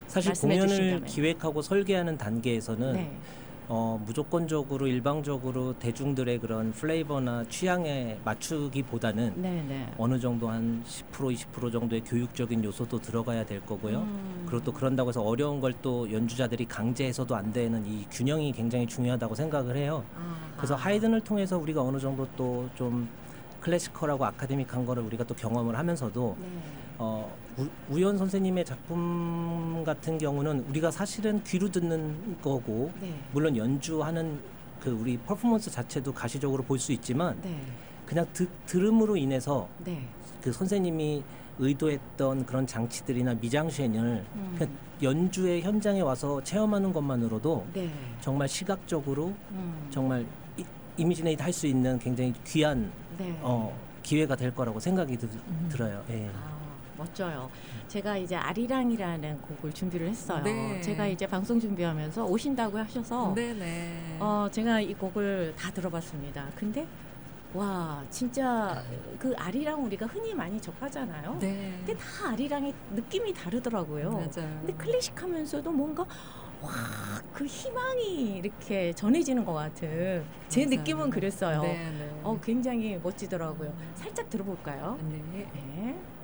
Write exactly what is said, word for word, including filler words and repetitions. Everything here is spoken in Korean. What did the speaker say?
사실 말씀해 공연을 주신다면. 기획하고 설계하는 단계에서는 네. 어, 무조건적으로 일방적으로 대중들의 그런 플레이버나 취향에 맞추기보다는 네, 네. 어느 정도 한 십 퍼센트 이십 퍼센트 정도의 교육적인 요소도 들어가야 될 거고요. 음. 그리고 또 그런다고 해서 어려운 걸 또 연주자들이 강제해서도 안 되는 이 균형이 굉장히 중요하다고 생각을 해요. 아하. 그래서 하이든을 통해서 우리가 어느 정도 또 좀 클래시컬하고 아카데믹한 거를 우리가 또 경험을 하면서도 네. 어, 우, 우연 선생님의 작품 같은 경우는 우리가 사실은 귀로 듣는 거고 네. 물론 연주하는 그 우리 퍼포먼스 자체도 가시적으로 볼 수 있지만 네. 그냥 드, 들음으로 인해서 네. 그 선생님이 의도했던 그런 장치들이나 미장센을 음. 그냥 연주의 현장에 와서 체험하는 것만으로도 네. 정말 시각적으로 음. 정말 이, 이미지네이트 할 수 있는 굉장히 귀한 네. 어, 기회가 될 거라고 생각이 드, 음. 들어요. 예. 아, 멋져요. 제가 이제 아리랑이라는 곡을 준비를 했어요. 네. 제가 이제 방송 준비하면서 오신다고 하셔서 네네. 어, 제가 이 곡을 다 들어봤습니다. 근데 와, 진짜 그 아리랑 우리가 흔히 많이 접하잖아요. 네. 근데 다 아리랑의 느낌이 다르더라고요. 맞아요. 근데 클래식하면서도 뭔가 와, 그 희망이 이렇게 전해지는 것 같은 제 맞아요. 느낌은 그랬어요. 네네. 어, 굉장히 멋지더라고요. 살짝 들어볼까요? 네. 네.